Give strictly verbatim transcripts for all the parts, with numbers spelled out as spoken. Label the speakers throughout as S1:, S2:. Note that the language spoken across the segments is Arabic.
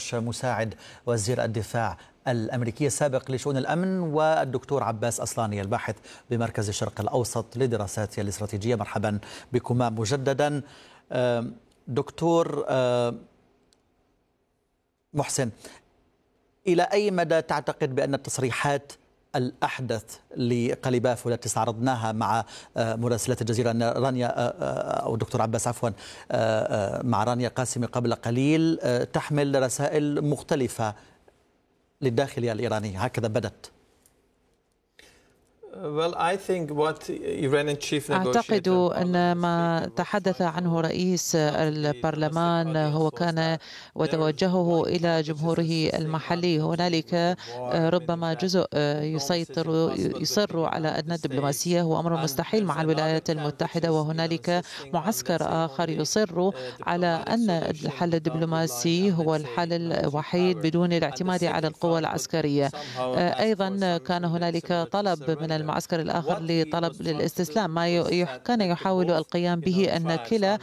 S1: دردش مساعد وزير الدفاع الأمريكي السابق لشؤون الأمن، والدكتور عباس أصلاني الباحث بمركز الشرق الأوسط للدراسات الاستراتيجية. مرحبا بكما مجددا. دكتور محسن، إلى أي مدى تعتقد بأن التصريحات الأحدث لقليباف والتي استعرضناها مع مراسلة الجزيرة رانيا أو دكتور عباس عفوا مع رانيا قاسمي قبل قليل تحمل رسائل مختلفة للداخلية الإيرانية، هكذا بدت؟
S2: أعتقد أن ما تحدث عنه رئيس البرلمان هو كان وتوجهه إلى جمهوره المحلي. هنالك ربما جزء يسيطر يصر على أن الدبلوماسية هو أمر مستحيل مع الولايات المتحدة، وهنالك معسكر آخر يصر على أن الحل الدبلوماسي هو الحل الوحيد بدون الاعتماد على القوى العسكرية. أيضا كان هنالك طلب من المعسكر الآخر لطلب للاستسلام، ما كان يحاول القيام به أن كلا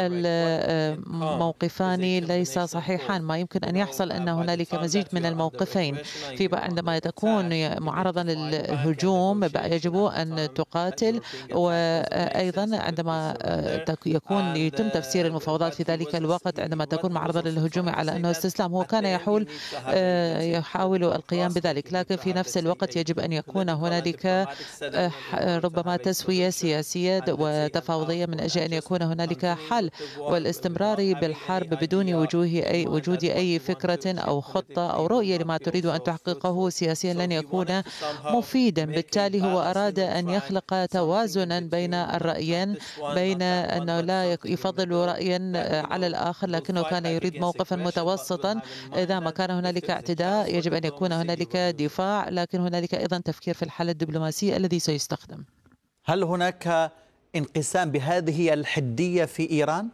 S2: الموقفان ليس صحيحان. ما يمكن أن يحصل أن هنالك مزيج من الموقفين، في عندما تكون معرضا للهجوم يجب أن تقاتل، وأيضا عندما يكون يتم تفسير المفاوضات في ذلك الوقت عندما تكون معرضا للهجوم على أنه استسلام. هو كان يحاول يحاول القيام بذلك، لكن في نفس الوقت يجب أن يكون هنالك ربما تسوية سياسية وتفاوضية من أجل أن يكون هنالك حل، والاستمرار بالحرب بدون وجود أي فكرة أو خطة أو رؤية لما تريد أن تحققه سياسيا لن يكون مفيدا. بالتالي هو أراد أن يخلق توازنا بين الرأيين، بين أنه لا يفضل رأيا على الآخر لكنه كان يريد موقفا متوسطا. إذا ما كان هنالك اعتداء يجب أن يكون هنالك دفاع، لكن هنالك أيضا تفكير في الحل الدبلوماسي الذي سيستخدم.
S1: هل هناك انقسام بهذه الحدية في إيران؟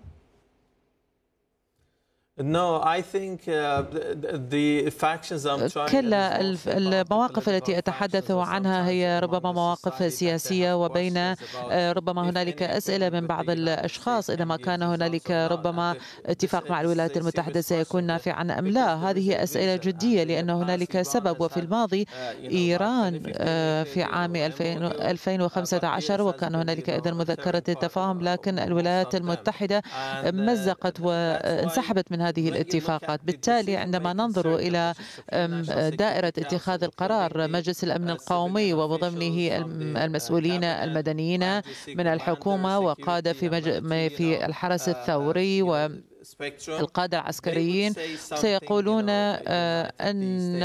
S2: كلا المواقف التي أتحدث عنها هي ربما مواقف سياسية، وبين ربما هنالك أسئلة من بعض الأشخاص إذا ما كان هنالك ربما اتفاق مع الولايات المتحدة سيكون نافعا أم لا. هذه أسئلة جدية لأن هنالك سبب. وفي الماضي إيران في عام ألفين وخمسة عشر وكان هنالك إذا مذكرة التفاهم، لكن الولايات المتحدة مزقت وانسحبت من هذه الاتفاقات. بالتالي عندما ننظر إلى دائرة اتخاذ القرار مجلس الأمن القومي وبضمنه المسؤولين المدنيين من الحكومة وقادة في في الحرس الثوري والقادة العسكريين سيقولون أن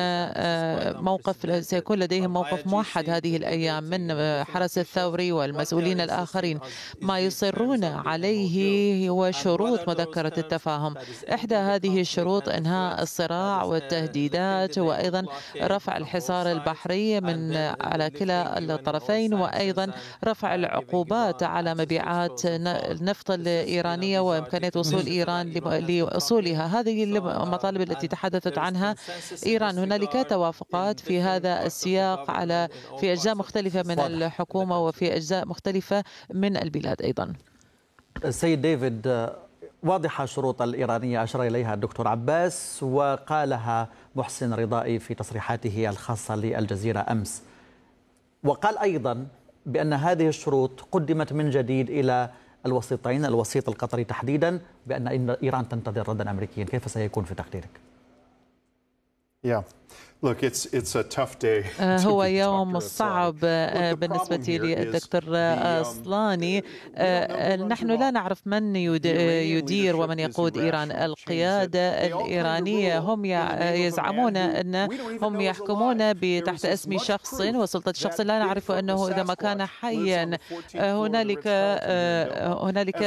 S2: موقف سيكون لديهم موقف موحد هذه الأيام من حرس الثوري والمسؤولين الآخرين. ما يصرون عليه هو شروط مذكرة التفاهم. إحدى هذه الشروط إنهاء الصراع والتهديدات، وأيضا رفع الحصار البحري من على كلا الطرفين، وأيضا رفع العقوبات على مبيعات النفط الإيرانية وإمكانية وصول إيران لأصولها. هذه المطالب التي تحدثت عنها إيران. هنالك توافقات في هذا السياق على في أجزاء مختلفة من الحكومة وفي أجزاء مختلفة من البلاد أيضا.
S1: سيد ديفيد، واضحة الشروط الإيرانية أشار إليها الدكتور عباس وقالها محسن رضائي في تصريحاته الخاصة للجزيرة أمس، وقال أيضا بأن هذه الشروط قدمت من جديد إلى الوسيطين، الوسيط القطري تحديدا، بأن إيران تنتظر ردا أمريكيا. كيف سيكون في تقديرك؟
S3: Yeah. Look, it's it's a tough day.
S2: هو يوم صعب بالنسبة للدكتور أصلاني. نحن لا نعرف من يدير ومن يقود إيران. القيادة الإيرانية هم يزعمون أن هم يحكمون تحت اسم شخص وسلطة شخص، لا نعرف أنه إذا ما كان حيا. هنالك هنالك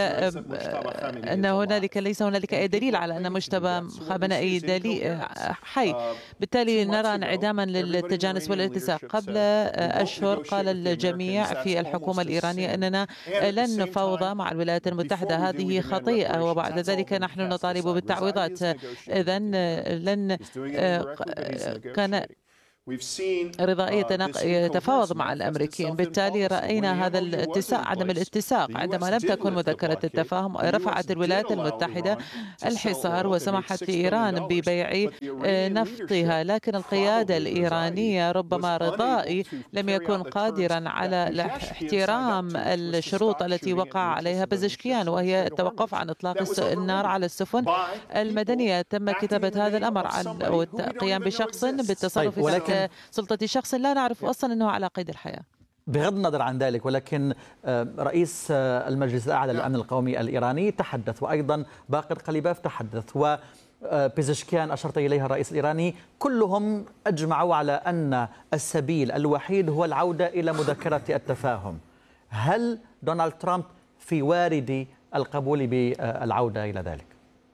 S2: أن هنالك ليس هنالك أي دليل على أن مجتبى خامنئي دليل حي. بالتالي نرى انعداما للتجانس والاتساق. قبل أشهر قال الجميع في الحكومة الإيرانية أننا لن نفاوض مع الولايات المتحدة، هذه خطيئة، وبعد ذلك نحن نطالب بالتعويضات. إذن لن كان رضائي يتفاوض مع الأمريكيين. بالتالي رأينا هذا الاتساق، عدم الاتساق عندما لم تكن مذكرة التفاهم. رفعت الولايات المتحدة الحصار وسمحت لإيران ببيع نفطها، لكن القيادة الإيرانية ربما رضائي لم يكن قادرا على احترام الشروط التي وقع عليها بزشكيان، وهي التوقف عن إطلاق النار على السفن المدنية. تم كتابة هذا الأمر أو القيام بشخص بالتصرف تحت سلطة شخص لا نعرف أصلا أنه على قيد الحياة.
S1: بغض النظر عن ذلك، ولكن رئيس المجلس الأعلى للأمن القومي الإيراني تحدث، وأيضا باقر قليباف تحدث، وبيزشكيان أشرت إليها الرئيس الإيراني، كلهم أجمعوا على أن السبيل الوحيد هو العودة إلى مذكرة التفاهم. هل دونالد ترامب في وارد القبول بالعودة إلى ذلك؟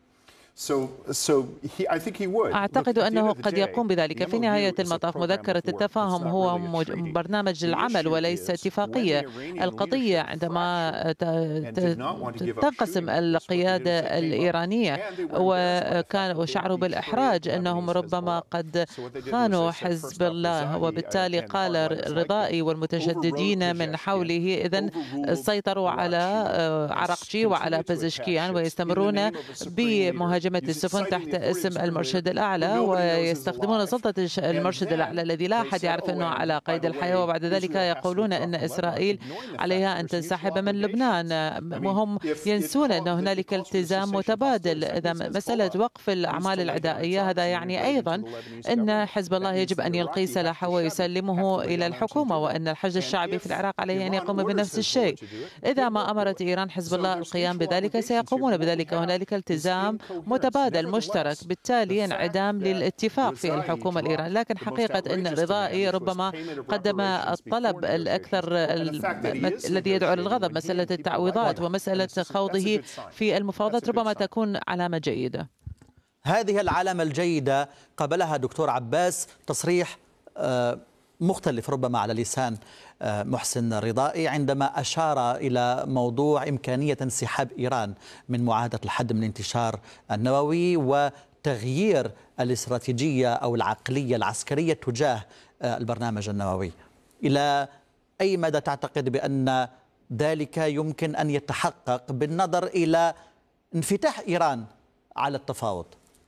S2: أعتقد أنه قد يقوم بذلك. في نهاية المطاف مذكرة التفاهم هو برنامج العمل وليس اتفاقية. القضية عندما تنقسم القيادة الإيرانية وكان وشعروا بالإحراج أنهم ربما قد خانوا حزب الله، وبالتالي قال رضائي والمتشددين من حوله إذن سيطروا على عرقجي وعلى بزشكيان ويستمرون بمهاجمة السفن تحت اسم المرشد الأعلى، ويستخدمون سلطة المرشد الأعلى الذي لا أحد يعرف أنه على قيد الحياة، وبعد ذلك يقولون أن إسرائيل عليها أن تنسحب من لبنان، وهم ينسون أن هنالك التزام متبادل. إذا مسألة وقف الأعمال العدائية هذا يعني أيضا أن حزب الله يجب أن يلقي سلاحه ويسلمه إلى الحكومة، وأن الحشد الشعبي في العراق عليه أن يقوم بنفس الشيء. إذا ما أمرت إيران حزب الله القيام بذلك سيقومون بذلك. هنالك التزام متبادل مشترك، بالتالي انعدام للاتفاق في الحكومة الإيرانية. لكن حقيقة أن رضائي ربما قدم الطلب الأكثر الذي يدعو للغضب، مسألة التعويضات ومسألة خوضه في المفاوضات ربما تكون علامة جيدة.
S1: هذه العلامة الجيدة قبلها دكتور عباس تصريح مختلف ربما على لسان محسن رضائي عندما أشار إلى موضوع إمكانية انسحاب إيران من معاهدة الحد من الانتشار النووي وتغيير الاستراتيجية أو العقلية العسكرية تجاه البرنامج النووي. إلى أي مدى تعتقد بأن ذلك يمكن أن يتحقق بالنظر إلى انفتاح إيران على التفاوض؟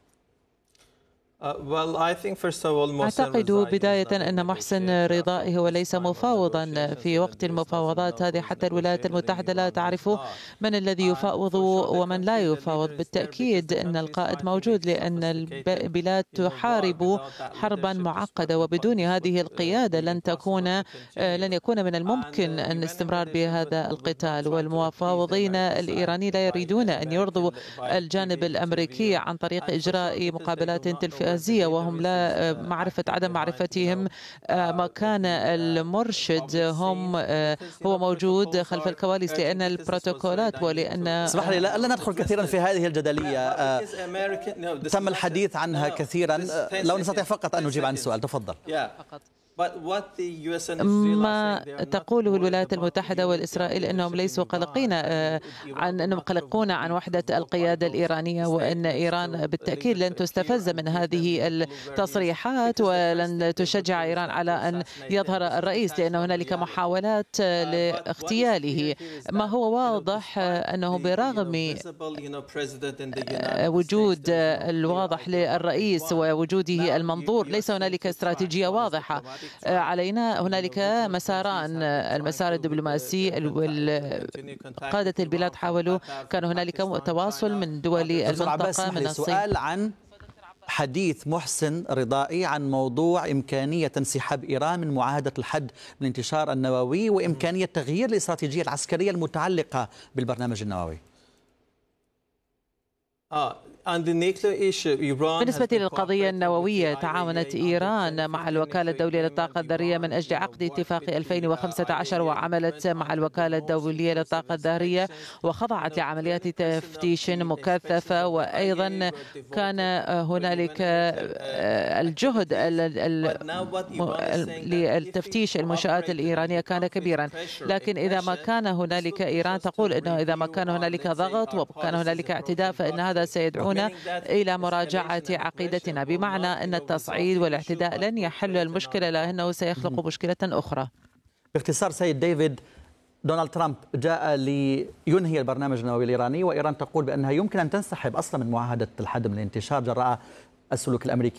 S2: أعتقد بداية أن محسن رضائي هو ليس مفاوضا في وقت المفاوضات هذه. حتى الولايات المتحدة لا تعرف من الذي يفاوض ومن لا يفاوض. بالتأكيد أن القائد موجود، لأن البلاد تحارب حربا معقدة، وبدون هذه القيادة لن تكون لن يكون من الممكن أن الاستمرار بهذا القتال. والمفاوضين الإيرانيين لا يريدون أن يرضوا الجانب الأمريكي عن طريق إجراء مقابلات تلفزيونية، وهم لا معرفة عدم معرفتهم مكان المرشد هم هو موجود خلف الكواليس، لأن البروتوكولات ولأن
S1: اسمح لي لا ندخل كثيرا في هذه الجدلية، تم الحديث عنها كثيرا. لو نستطيع فقط أن نجيب عن السؤال، تفضل. فقط.
S2: ما تقوله الولايات المتحدة والإسرائيل أنهم ليسوا قلقين عن أنهم قلقون عن وحدة القيادة الإيرانية، وأن إيران بالتأكيد لن تستفز من هذه التصريحات ولن تشجع إيران على أن يظهر الرئيس، لأن هنالك محاولات لاغتياله. ما هو واضح أنه برغم وجود الواضح للرئيس ووجوده المنظور ليس هنالك استراتيجية واضحة علينا. هنالك مساران، المسار الدبلوماسي، قادة البلاد حاولوا، كان هنالك تواصل من دول المنطقة من الصين.
S1: سؤال عن حديث محسن رضائي عن موضوع إمكانية انسحاب إيران من معاهدة الحد من الانتشار النووي وإمكانية تغيير الاستراتيجية العسكرية المتعلقة بالبرنامج النووي.
S2: آه. بالنسبة للقضية النووية، تعاونت إيران مع الوكالة الدولية للطاقة الذرية من أجل عقد اتفاق ألفين وخمسة عشر، وعملت مع الوكالة الدولية للطاقة الذرية وخضعت لعمليات تفتيش مكثفة. وأيضا كان هنالك الجهد للتفتيش المنشآت الإيرانية كان كبيرا. لكن إذا ما كان هنالك، إيران تقول أنه إذا ما كان هنالك ضغط وكان هنالك اعتداء فإن هذا سيدعون يحتاجون إلى مراجعة عقيدتنا، بمعنى أن التصعيد والاعتداء لن يحل المشكلة لأنه سيخلق مشكلة أخرى.
S1: باختصار سيد ديفيد، دونالد ترامب جاء لينهي البرنامج النووي الإيراني، وإيران تقول بأنها يمكن أن تنسحب أصلا من معاهدة الحد من الانتشار جراء السلوك الأمريكي